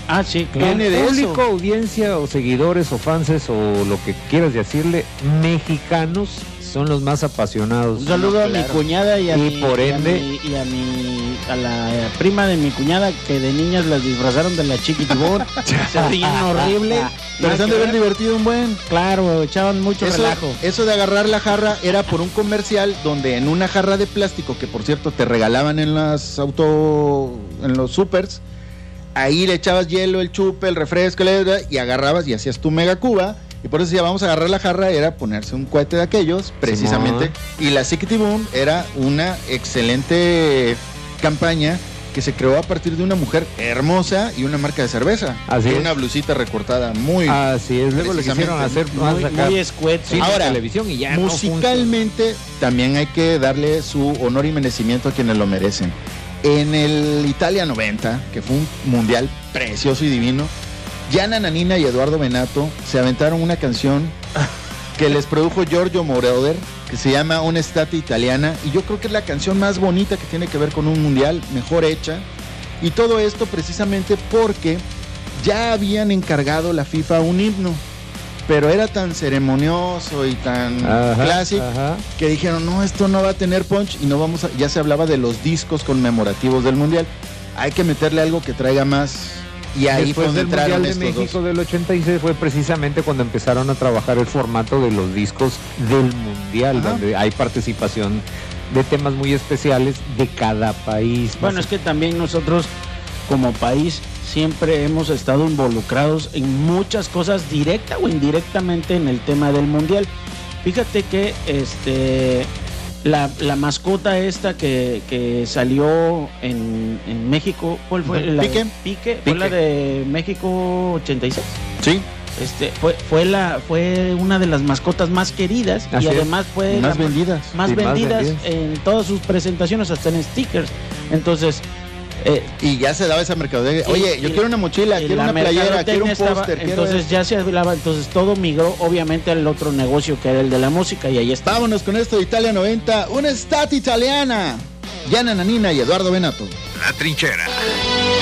Ah, sí, claro. Viene de público, eso. audiencia o seguidores o fanses o lo que quieras decirle, mexicanos son los más apasionados. Un saludo a mi cuñada y a Y por ende- a la prima de mi cuñada que de niñas las disfrazaron de la Chiquitibón. Se veían horrible. Pero se han de haber divertido un buen. Claro, echaban mucho relajo. Eso de agarrar la jarra era por un comercial donde en una jarra de plástico, que por cierto te regalaban en en los supers, ahí le echabas hielo, el chupe, el refresco, y agarrabas y hacías tu mega cuba. Y por eso decía, vamos a agarrar la jarra, era ponerse un cohete de aquellos, precisamente. Y la Chiquiti Boom era una excelente campaña que se creó a partir de una mujer hermosa y una marca de cerveza. Así y es. una blusita recortada muy... Así es, luego le quisieron hacer más acá. Muy escueto. Sí, Ahora, televisión y ya musicalmente también hay que darle su honor y merecimiento a quienes lo merecen. En el Italia 90, que fue un mundial precioso y divino, Gianna Nannina y Eduardo Benato se aventaron una canción que les produjo Giorgio Moroder, que se llama Un'estate italiana, y yo creo que es la canción más bonita que tiene que ver con un mundial, mejor hecha. Y todo esto precisamente porque ya habían encargado la FIFA un himno, pero era tan ceremonioso y tan clásico que dijeron, no, esto no va a tener punch, y no vamos a, ya se hablaba de los discos conmemorativos del mundial, hay que meterle algo que traiga más. Y ahí después fue del Mundial de México del 86 fue precisamente cuando empezaron a trabajar el formato de los discos del Mundial, donde hay participación de temas muy especiales de cada país. Bueno, es que también nosotros como país siempre hemos estado involucrados en muchas cosas directa o indirectamente en el tema del Mundial. Fíjate que la mascota esta que salió en México, ¿cuál fue? Pique, fue la de México 86. Sí. Fue una de las mascotas más queridas. Así y además fue más vendidas. Más vendidas en todas sus presentaciones, hasta en stickers. Entonces, y ya se daba esa mercadotecnia. Oye, yo quiero una mochila, quiero una playera, quiero un póster. Entonces ya se hablaba, entonces todo migró obviamente al otro negocio que era el de la música, y ahí está. Vámonos con esto de Italia 90, Un'estate italiana. Gianna Nannina y Eduardo Benato. La Trinchera.